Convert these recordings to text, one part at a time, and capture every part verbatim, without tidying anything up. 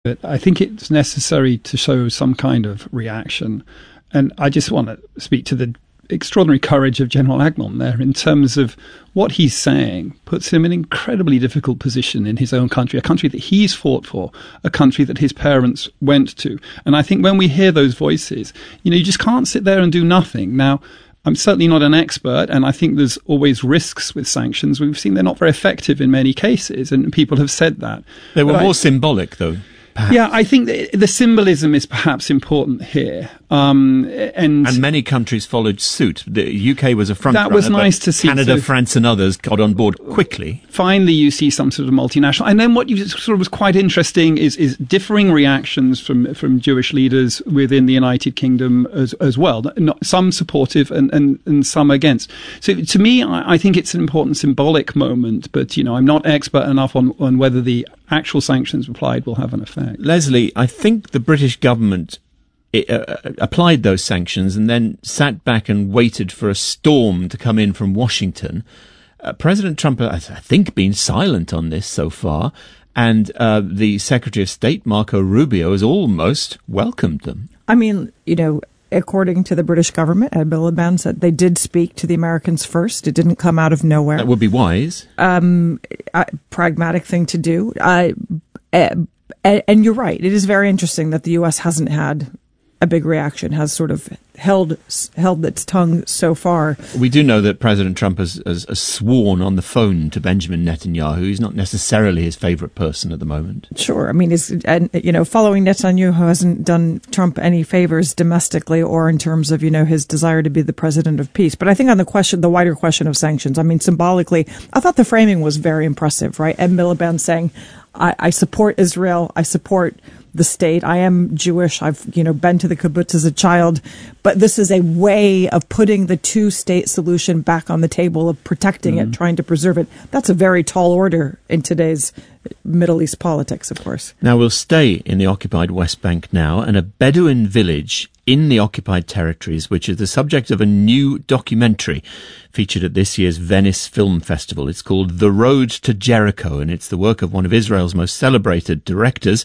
I think it's necessary to show some kind of reaction. And I just want to speak to the extraordinary courage of General Agnon there in terms of what he's saying puts him in an incredibly difficult position in his own country, a country that he's fought for, a country that his parents went to. And I think when we hear those voices, you know, you just can't sit there and do nothing. Now, I'm certainly not an expert, and I think there's always risks with sanctions. We've seen they're not very effective in many cases, and people have said that. They were but more I, symbolic, though. Perhaps. Yeah, I think the, the symbolism is perhaps important here. Um, and, and many countries followed suit. The U K was a front that runner. Was nice to see. Canada, So France and others got on board quickly. Finally, you see some sort of multinational. And then what you sort of was quite interesting is, is differing reactions from, from Jewish leaders within the United Kingdom as, as well. Not, some supportive and, and, and some against. So to me, I, I think it's an important symbolic moment. But, you know, I'm not expert enough on, on whether the actual sanctions applied will have an effect. Leslie, I think the British government It, uh, applied those sanctions and then sat back and waited for a storm to come in from Washington. Uh, President Trump, I, th- I think, been silent on this so far, and uh, the Secretary of State, Marco Rubio, has almost welcomed them. I mean, you know, according to the British government, Ed Miliband said they did speak to the Americans first. It didn't come out of nowhere. That would be wise. Um, a pragmatic thing to do. Uh, and, and you're right. It is very interesting that the U S hasn't had a big reaction, has sort of held held its tongue so far. We do know that President Trump has, has, has sworn on the phone to Benjamin Netanyahu. He's not necessarily his favourite person at the moment. Sure. I mean, is and you know, following Netanyahu hasn't done Trump any favours domestically or in terms of, you know, his desire to be the president of peace. But I think on the question, the wider question of sanctions, I mean, symbolically, I thought the framing was very impressive, right? Ed Miliband saying, I, I support Israel, I support the state. I am Jewish. I've, you know, been to the kibbutz as a child, but this is a way of putting the two-state solution back on the table, of protecting mm-hmm. it, trying to preserve it. That's a very tall order in today's Middle East politics, of course. Now, we'll stay in the occupied West Bank now, and a Bedouin village in the occupied territories, which is the subject of a new documentary featured at this year's Venice Film Festival. It's called The Road to Jericho, and it's the work of one of Israel's most celebrated directors,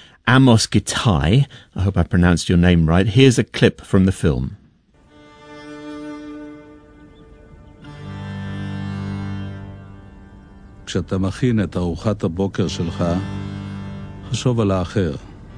Amos Gitai. I hope I pronounced your name right. Here's a clip from the film. כשאתה מכין את ארוחת הבוקר שלך, חשוב על האחר.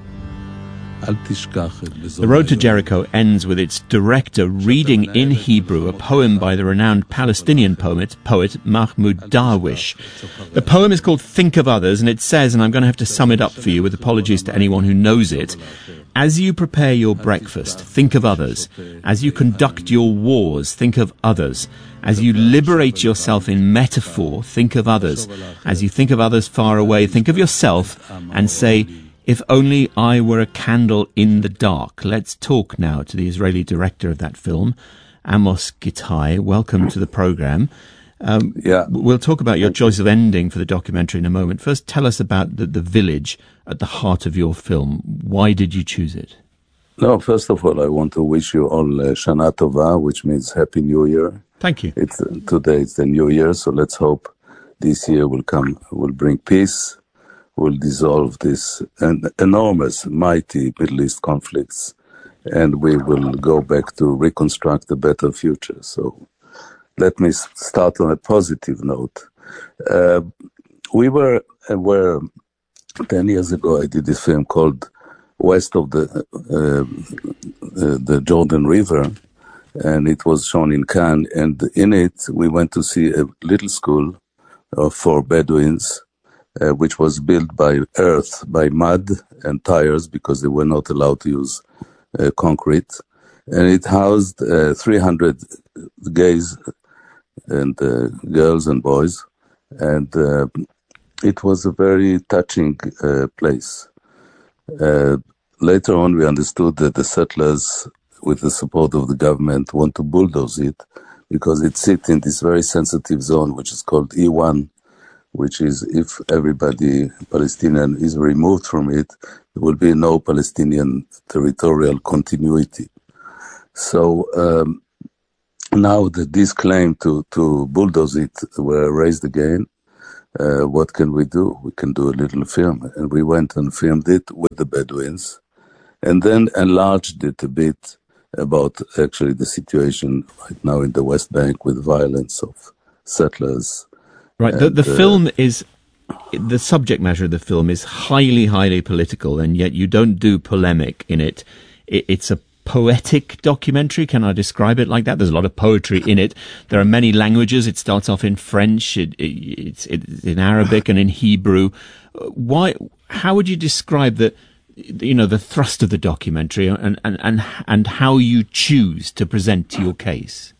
The Road to Jericho ends with its director reading in Hebrew a poem by the renowned Palestinian poet, poet Mahmoud Darwish. The poem is called Think of Others, and it says, and I'm going to have to sum it up for you with apologies to anyone who knows it, as you prepare your breakfast, think of others. As you conduct your wars, think of others. As you liberate yourself in metaphor, think of others. As you think of others far away, think of yourself and say, if only I were a candle in the dark. Let's talk now to the Israeli director of that film, Amos Gitai. Welcome to the program. Um, yeah. We'll talk about your choice of ending for the documentary in a moment. First, tell us about the, the village at the heart of your film. Why did you choose it? No, first of all, I want to wish you all uh, Shana Tova, which means Happy New Year. Thank you. It's, uh, today it's the New Year, so let's hope this year will come, will bring peace, will dissolve this en- enormous, mighty Middle East conflicts, and we will go back to reconstruct a better future. So let me start on a positive note. Uh, we were aware, ten years ago, I did this film called West of the uh, uh, the Jordan River, and it was shown in Cannes, and in it we went to see a little school uh, for Bedouins, Uh, which was built by earth, by mud and tires, because they were not allowed to use uh, concrete. And it housed uh, three hundred gays and uh, girls and boys. And uh, it was a very touching uh, place. Uh, later on, we understood that the settlers, with the support of the government, want to bulldoze it because it sits in this very sensitive zone, which is called E one, which is if everybody, Palestinian, is removed from it, there will be no Palestinian territorial continuity. So um, now that this claim to, to bulldoze it were raised again, uh, what can we do? We can do a little film. And we went and filmed it with the Bedouins, and then enlarged it a bit about actually the situation right now in the West Bank with violence of settlers. Right. And, the the uh, film is, the subject matter of the film is highly, highly political, and yet you don't do polemic in it. it it's a poetic documentary. Can I describe it like that? There's a lot of poetry in it. There are many languages. It starts off in French, it, it, it's, it's in Arabic and in Hebrew. Why? How would you describe the, you know, the thrust of the documentary and and and, and how you choose to present your case?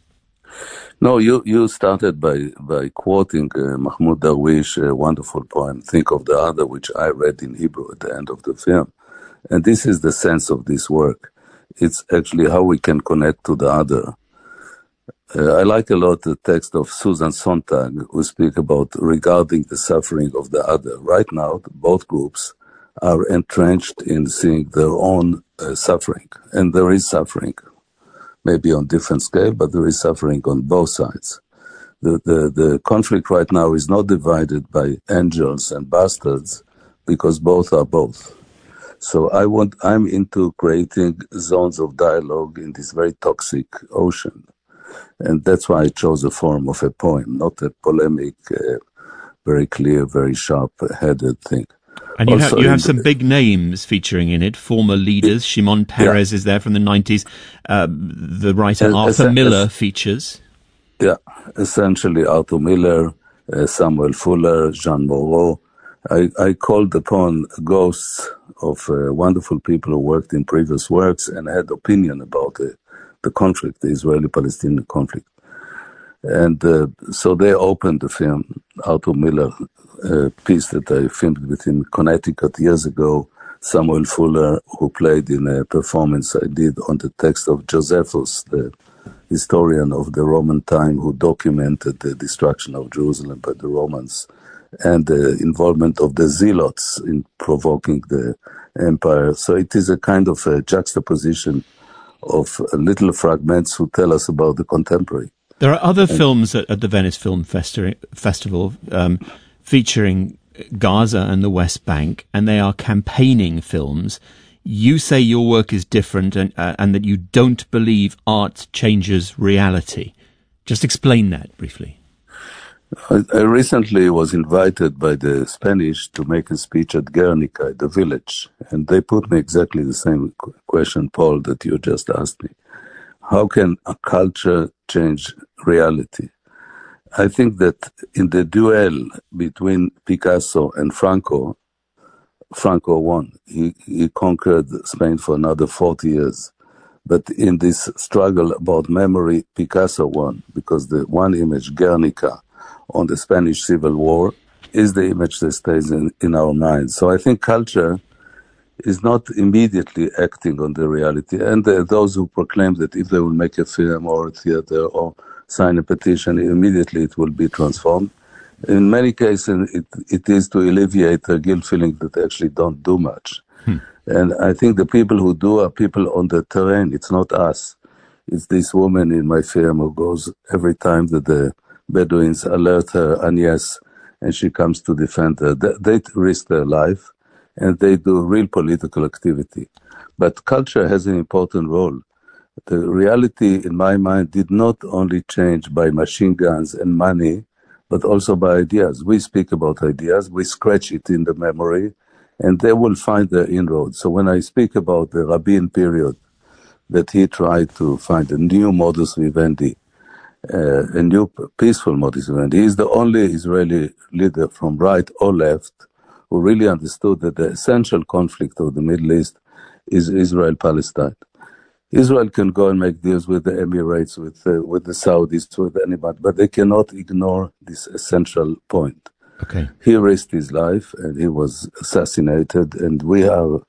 No, you, you started by, by quoting uh, Mahmoud Darwish, a wonderful poem, Think of the Other, which I read in Hebrew at the end of the film. And this is the sense of this work. It's actually how we can connect to the other. Uh, I like a lot the text of Susan Sontag, who speak about regarding the suffering of the other. Right now, both groups are entrenched in seeing their own uh, suffering. And there is suffering. Maybe on different scale, but there is suffering on both sides. The, the, the conflict right now is not divided by angels and bastards, because both are both. So I want, I'm into creating zones of dialogue in this very toxic ocean. And that's why I chose the form of a poem, not a polemic, uh, very clear, very sharp-headed thing. And you also have, you have the, some big names featuring in it, former leaders. Shimon Peres yeah. is there from the nineties. Uh, the writer uh, Arthur Miller uh, features. Yeah, essentially Arthur Miller, uh, Samuel Fuller, Jean Moreau. I, I called upon ghosts of uh, wonderful people who worked in previous works and had opinion about the, the conflict, the Israeli-Palestinian conflict. And uh, so they opened the film, Arthur Miller, a piece that I filmed with him in Connecticut years ago, Samuel Fuller, who played in a performance I did on the text of Josephus, the historian of the Roman time who documented the destruction of Jerusalem by the Romans and the involvement of the zealots in provoking the empire. So it is a kind of a juxtaposition of little fragments who tell us about the contemporary. There are other and, films at, at the Venice Film Festi- Festival um, featuring Gaza and the West Bank, and they are campaigning films. You say your work is different and, uh, and that you don't believe art changes reality. Just explain that briefly. I, I recently was invited by the Spanish to make a speech at Guernica, the village, and they put me exactly the same question, Paul, that you just asked me. How can a culture change reality? I think that in the duel between Picasso and Franco, Franco won. He, he conquered Spain for another forty years. But in this struggle about memory, Picasso won, because the one image, Guernica, on the Spanish Civil War, is the image that stays in, in our minds. So I think culture is not immediately acting on the reality. And there are those who proclaim that if they will make a film or a theater or sign a petition, immediately it will be transformed. In many cases, it, it is to alleviate a guilt feeling that they actually don't do much. Hmm. And I think the people who do are people on the terrain. It's not us. It's this woman in my film who goes every time that the Bedouins alert her, and yes, and she comes to defend her. They, they risk their life, and they do real political activity. But culture has an important role. The reality, in my mind, did not only change by machine guns and money, but also by ideas. We speak about ideas, we scratch it in the memory, and they will find their inroads. So when I speak about the Rabin period, that he tried to find a new modus vivendi, uh, a new peaceful modus vivendi, he is the only Israeli leader from right or left who really understood that the essential conflict of the Middle East is Israel-Palestine. Israel can go and make deals with the Emirates, with uh, with the Saudis, with anybody, but they cannot ignore this essential point. Okay. He risked his life, and he was assassinated, and we have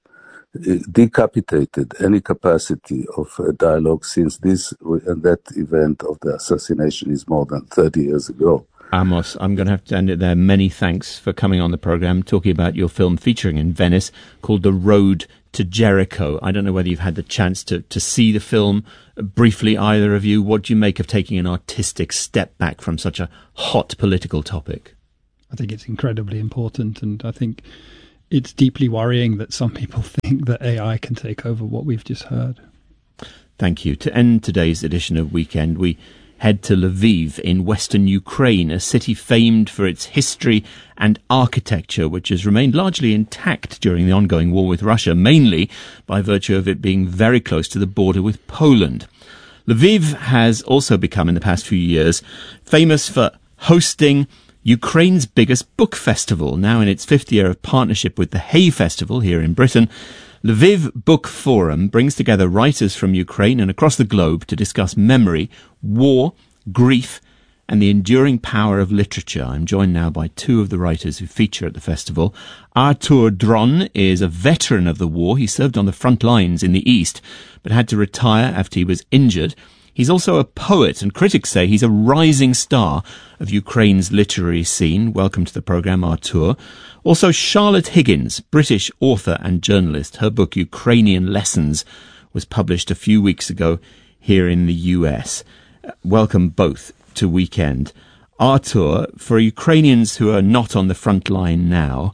decapitated any capacity of uh, dialogue since this and that event of the assassination is more than thirty years ago. Amos, I'm going to have to end it there. Many thanks for coming on the programme, talking about your film featuring in Venice called The Road to Jericho. I don't know whether you've had the chance to, to see the film. Briefly, either of you, what do you make of taking an artistic step back from such a hot political topic? I think it's incredibly important, and I think it's deeply worrying that some people think that A I can take over what we've just heard. Thank you. To end today's edition of Weekend, we head to Lviv in western Ukraine, a city famed for its history and architecture, which has remained largely intact during the ongoing war with Russia, mainly by virtue of it being very close to the border with Poland. Lviv has also become, in the past few years, famous for hosting Ukraine's biggest book festival. Now in its fifth year of partnership with the Hay Festival here in Britain, Lviv Book Forum brings together writers from Ukraine and across the globe to discuss memory, war, grief, and the enduring power of literature. I'm joined now by two of the writers who feature at the festival. Artur Dron is a veteran of the war. He served on the front lines in the East, but had to retire after he was injured. He's also a poet, and critics say he's a rising star of Ukraine's literary scene. Welcome to the programme, Artur. Also, Charlotte Higgins, British author and journalist. Her book, Ukrainian Lessons, was published a few weeks ago here in the U S. Welcome both to Weekend. Artur, for Ukrainians who are not on the front line now,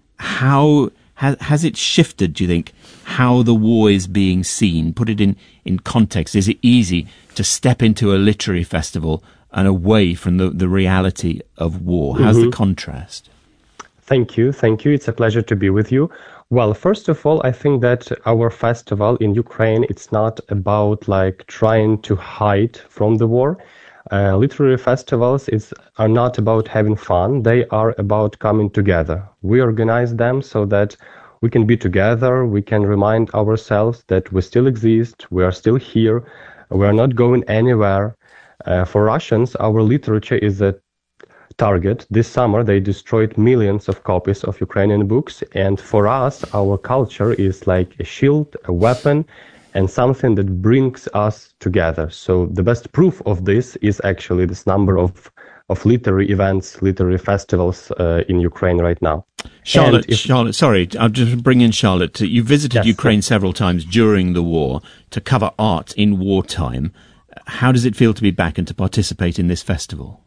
how has, has it shifted, do you think, how the war is being seen? Put it in, in context. Is it easy to step into a literary festival and away from the, the reality of war? How's mm-hmm. the contrast? Thank you. Thank you. It's a pleasure to be with you. Well, first of all, I think that our festival in Ukraine, it's not about like trying to hide from the war. Uh, literary festivals is, are not about having fun. They are about coming together. We organize them so that we can be together. We can remind ourselves that we still exist. We are still here. We are not going anywhere. Uh, for Russians, our literature is a target. This summer, they destroyed millions of copies of Ukrainian books. And for us, our culture is like a shield, a weapon, and something that brings us together. So the best proof of this is actually this number of, of literary events, literary festivals uh, in Ukraine right now. Charlotte, if, Charlotte, sorry, I'll just bring in Charlotte. You visited yes, Ukraine yes. several times during the war to cover art in wartime. How does it feel to be back and to participate in this festival?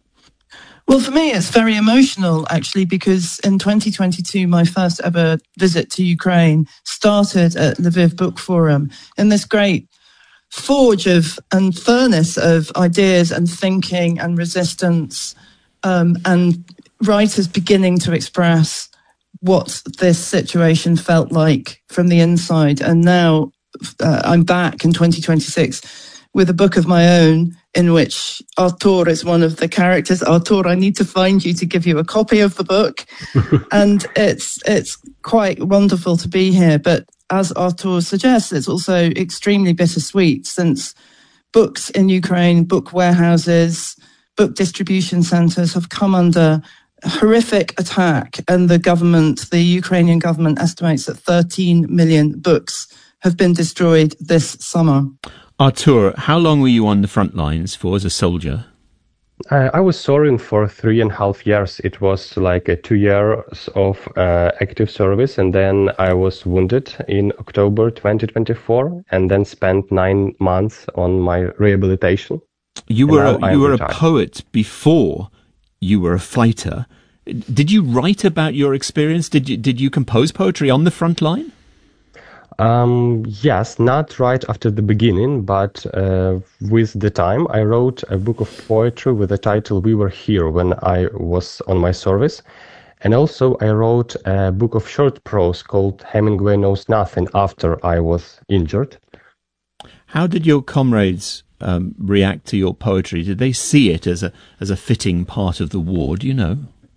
Well, for me, it's very emotional, actually, because in twenty twenty-two, my first ever visit to Ukraine started at Lviv Book Forum in this great forge of and furnace of ideas and thinking and resistance um, and writers beginning to express what this situation felt like from the inside. And now uh, I'm back in twenty twenty-six with a book of my own in which Artur is one of the characters. Artur, I need to find you to give you a copy of the book. And it's it's quite wonderful to be here. But as Artur suggests, it's also extremely bittersweet, since books in Ukraine, book warehouses, book distribution centres have come under horrific attack. And the government, the Ukrainian government, estimates that thirteen million books have been destroyed this summer. Artur, how long were you on the front lines for as a soldier? Uh, I was serving for three and a half years. It was like a two years of uh, active service, and then I was wounded in October twenty twenty-four, and then spent nine months on my rehabilitation. You were a, you were a poet before you were a fighter. Did you write about your experience? Did you did you compose poetry on the front line? Um, yes, not right after the beginning, but uh, with the time. I wrote a book of poetry with the title We Were Here when I was on my service. And also I wrote a book of short prose called Hemingway Knows Nothing after I was injured. How did your comrades um, react to your poetry? Did they see it as a as a fitting part of the war? Do you know?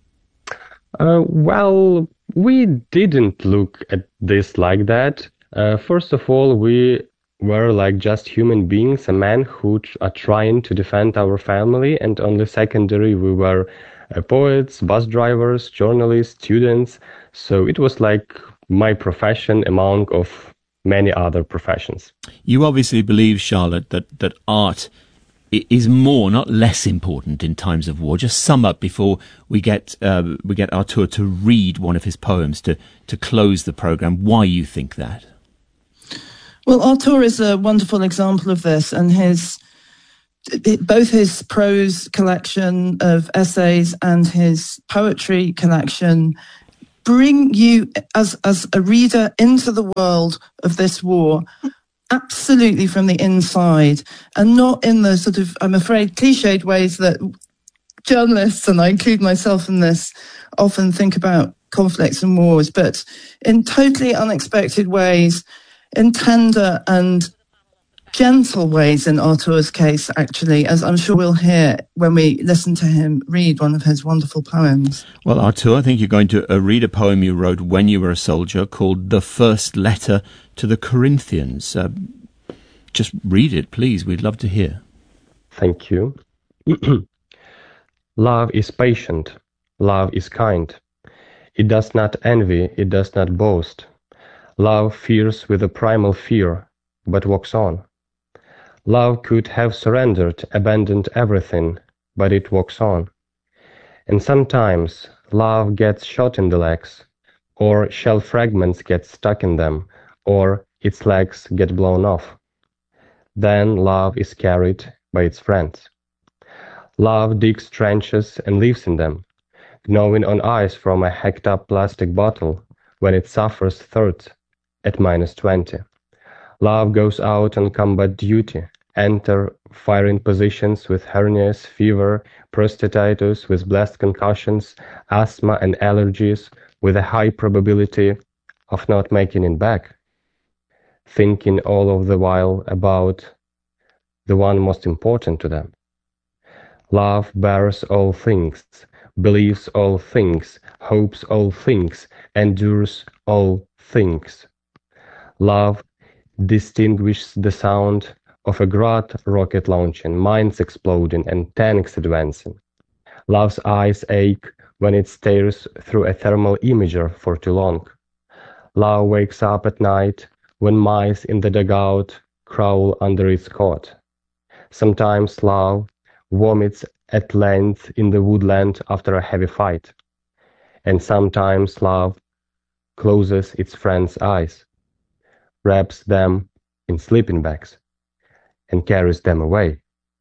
Uh, well, we didn't look at this like that. Uh, first of all, we were like just human beings, a man who t- are trying to defend our family, and on the secondary we were uh, poets, bus drivers, journalists, students. So it was like my profession among of many other professions. You obviously believe, Charlotte, that, that art is more, not less important in times of war. Just sum up before we get uh, we get Artur to read one of his poems to, to close the programme, why you think that. Well, Artur is a wonderful example of this, and his both his prose collection of essays and his poetry collection bring you as as a reader into the world of this war absolutely from the inside, and not in the sort of, I'm afraid, cliched ways that journalists, and I include myself in this, often think about conflicts and wars, but in totally unexpected ways, in tender and gentle ways in Arthur's case, actually, as I'm sure we'll hear when we listen to him read one of his wonderful poems. Well, Arthur, I think you're going to uh, read a poem you wrote when you were a soldier called The First Letter to the Corinthians. Uh, just read it, please. We'd love to hear. Thank you. Love is patient. Love is kind. It does not envy. It does not boast. Love fears with a primal fear, but walks on. Love could have surrendered, abandoned everything, but it walks on. And sometimes love gets shot in the legs, or shell fragments get stuck in them, or its legs get blown off. Then love is carried by its friends. Love digs trenches and lives in them, gnawing on ice from a hacked-up plastic bottle when it suffers thirst at minus twenty. Love goes out on combat duty, enter firing positions with hernias, fever, prostatitis, with blast concussions, asthma and allergies, with a high probability of not making it back, thinking all of the while about the one most important to them. Love bears all things, believes all things, hopes all things, endures all things. Love distinguishes the sound of a Grad rocket launching, mines exploding, and tanks advancing. Love's eyes ache when it stares through a thermal imager for too long. Love wakes up at night when mice in the dugout crawl under its cot. Sometimes love vomits at length in the woodland after a heavy fight. And sometimes love closes its friends' eyes, wraps them in sleeping bags, and carries them away.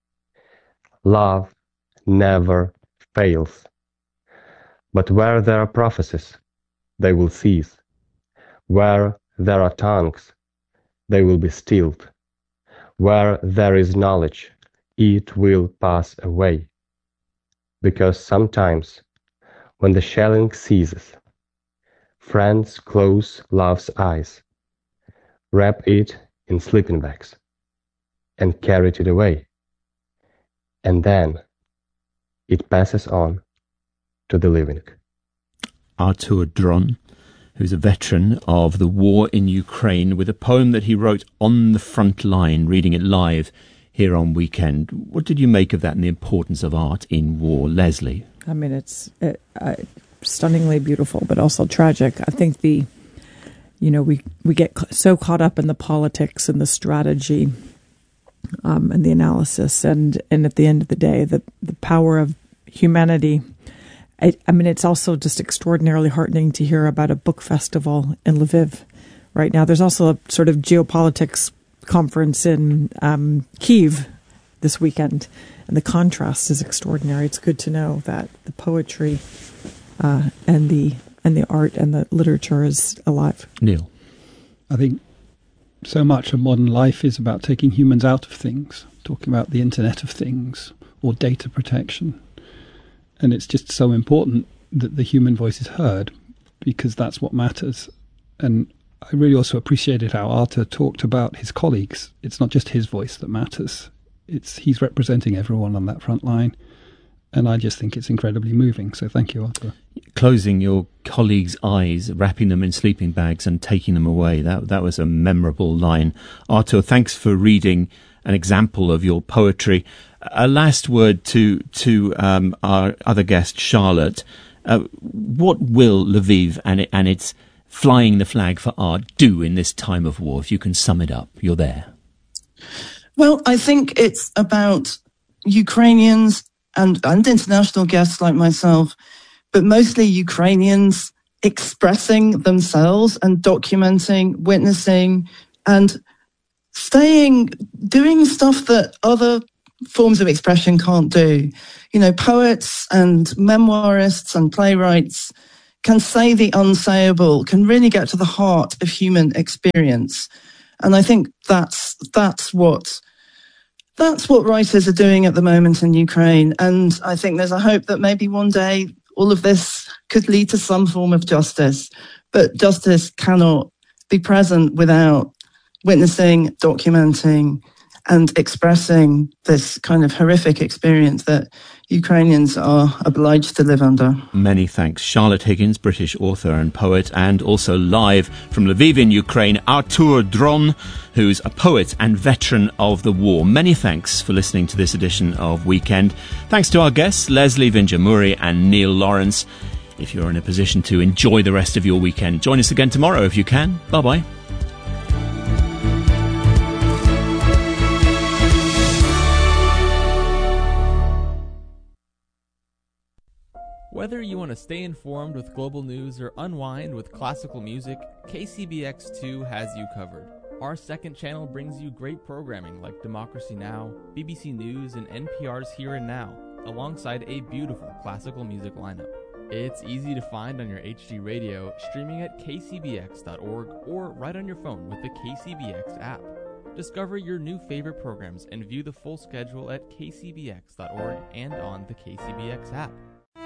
Love never fails. But where there are prophecies, they will cease. Where there are tongues, they will be stilled. Where there is knowledge, it will pass away. Because sometimes, when the shelling ceases, friends close love's eyes, wrap it in sleeping bags, and carry it away. And then it passes on to the living. Artur Dron, who's a veteran of the war in Ukraine, with a poem that he wrote on the front line, reading it live here on Weekend. What did you make of that and the importance of art in war, Leslie? I mean, it's uh, uh, stunningly beautiful, but also tragic. I think the, you know, we, we get so caught up in the politics and the strategy um, and the analysis, and, and at the end of the day, the, the power of humanity. I, I mean, it's also just extraordinarily heartening to hear about a book festival in Lviv right now. There's also a sort of geopolitics conference in um, Kyiv this weekend, and the contrast is extraordinary. It's good to know that the poetry uh, and the and the art and the literature is alive. Neil, I think so much of modern life is about taking humans out of things, talking about the Internet of Things or data protection. And it's just so important that the human voice is heard, because that's what matters. And I really also appreciated how Arthur talked about his colleagues. It's not just his voice that matters. It's he's representing everyone on that front line. And I just think it's incredibly moving. So thank you, Arthur. Closing your colleagues' eyes, wrapping them in sleeping bags and taking them away. That that was a memorable line. Arthur, thanks for reading an example of your poetry. A last word to to um, our other guest, Charlotte. Uh, what will Lviv and, it, and its flying the flag for art do in this time of war? If you can sum it up, you're there. Well, I think it's about Ukrainians and, and international guests like myself, but mostly Ukrainians expressing themselves and documenting, witnessing, and staying, doing stuff that other forms of expression can't do. You know, poets and memoirists and playwrights can say the unsayable, can really get to the heart of human experience. And I think that's that's what that's what writers are doing at the moment in Ukraine. And I think there's a hope that maybe one day all of this could lead to some form of justice. But justice cannot be present without witnessing, documenting, and expressing this kind of horrific experience that Ukrainians are obliged to live under. Many thanks. Charlotte Higgins, British author and poet, and also live from Lviv in Ukraine, Artur Dron, who's a poet and veteran of the war. Many thanks for listening to this edition of Weekend. Thanks to our guests, Leslie Vinjamuri and Neil Lawrence. If you're in a position to enjoy the rest of your weekend, join us again tomorrow if you can. Bye-bye. Whether you want to stay informed with global news or unwind with classical music, K C B X two has you covered. Our second channel brings you great programming like Democracy Now!, B B C News, and N P R's Here and Now, alongside a beautiful classical music lineup. It's easy to find on your H D radio, streaming at k c b x dot org or right on your phone with the K C B X app. Discover your new favorite programs and view the full schedule at k c b x dot org and on the K C B X app.